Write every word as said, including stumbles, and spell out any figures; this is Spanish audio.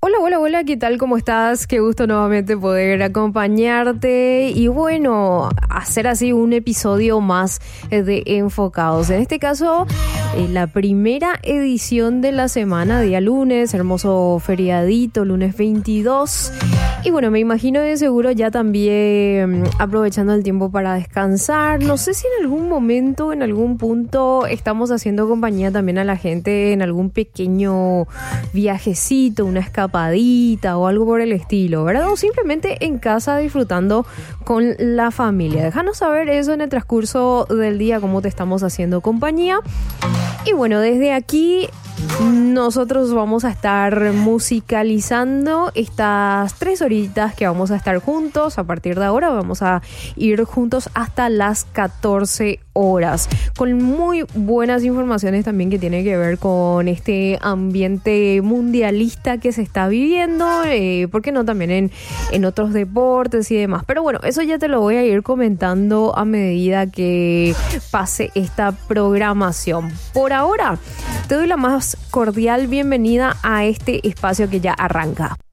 Hola, hola, hola, ¿qué tal? ¿Cómo estás? Qué gusto nuevamente poder acompañarte y bueno, hacer así un episodio más de Enfocados. En este caso, eh, la primera edición de la semana, día lunes, hermoso feriadito, lunes veintidós. Y bueno, me imagino de seguro ya también aprovechando el tiempo para descansar. No sé si en algún momento, en algún punto, estamos haciendo compañía también a la gente en algún pequeño viajecito, una escapadita o algo por el estilo, ¿verdad? O simplemente en casa disfrutando con la familia. Déjanos saber eso en el transcurso del día, cómo te estamos haciendo compañía. Y bueno, desde aquí nosotros vamos a estar musicalizando estas tres horitas que vamos a estar juntos. A partir de ahora vamos a ir juntos hasta las catorce horas, con muy buenas informaciones también que tiene que ver con este ambiente mundialista que se está viviendo, eh, ¿por qué no? También en, en otros deportes y demás. Pero bueno, eso ya te lo voy a ir comentando a medida que pase esta programación. Por ahora, te doy la más cordial bienvenida a este espacio que ya arranca.